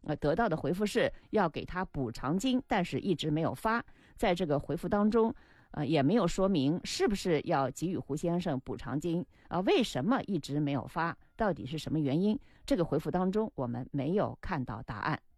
得到的回复是要给他补偿金，但是一直没有发。在这个回复当中也没有说明是不是要给予胡先生补偿金为什么一直没有发，到底是什么原因？这个回复当中我们没有看到答案。